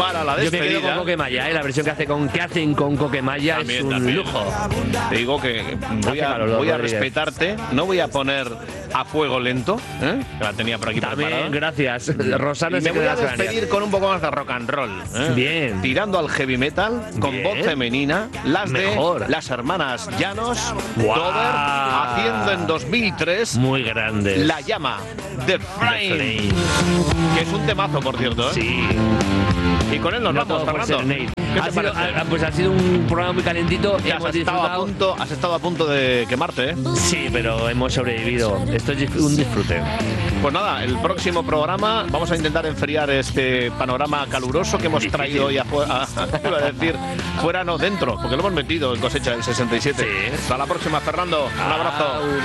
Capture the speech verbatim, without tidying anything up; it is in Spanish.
para la Yo me despedida. quedo con Coquemaya, ¿eh? La versión que, hace con, que hacen con Coquemaya También, es un también. lujo. Te digo que voy Hace a, calor, voy a Rodríguez. respetarte, no voy a poner a fuego lento, ¿eh? Que la tenía por aquí También, preparada. gracias. Rosana Y se me voy queda a las despedir craneas. con un poco más de rock and roll. ¿eh? Bien. Tirando al heavy metal, con Bien. voz femenina, las Mejor. de las hermanas Llanos, Guau. Dover, haciendo en dos mil tres Muy grande. La Llama, The Flame, Flame. que es un temazo, por cierto. ¿eh? Sí. Y con él nos No vamos, todo por Fernando. Serenade. ¿Qué Ha te sido, parece? ha- pues ha sido un programa muy calentito. Que has Hemos estado, a disfrutado. punto, has estado a punto de quemarte, ¿eh? Sí, pero hemos sobrevivido. Esto es dif- un disfrute. Pues nada, el próximo programa vamos a intentar enfriar este panorama caluroso que hemos Difícil. traído hoy afuera, iba a decir, fuera no, dentro, porque lo hemos metido en cosecha del sesenta y siete. Sí. Hasta la próxima, Fernando. Un abrazo. Au.